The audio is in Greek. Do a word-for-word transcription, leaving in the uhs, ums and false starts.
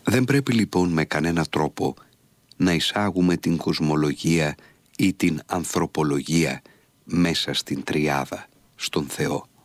Δεν πρέπει λοιπόν με κανένα τρόπο να εισάγουμε την κοσμολογία ή την ανθρωπολογία μέσα στην τριάδα, στον Θεό.